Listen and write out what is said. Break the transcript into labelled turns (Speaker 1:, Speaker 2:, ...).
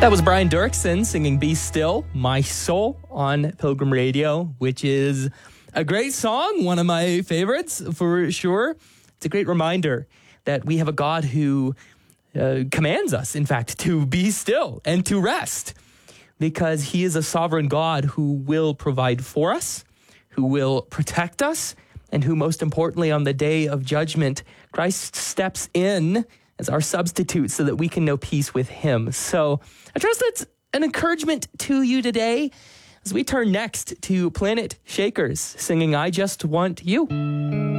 Speaker 1: That was Brian Dirksen singing Be Still, My Soul on Pilgrim Radio, which is a great song, one of my favorites for sure. It's a great reminder that we have a God who commands us, in fact, to be still and to rest, because he is a sovereign God who will provide for us, who will protect us, and who, most importantly, on the day of judgment, Christ steps in as our substitute so that we can know peace with him. So I trust that's an encouragement to you today as we turn next to Planet Shakers singing I Just Want You.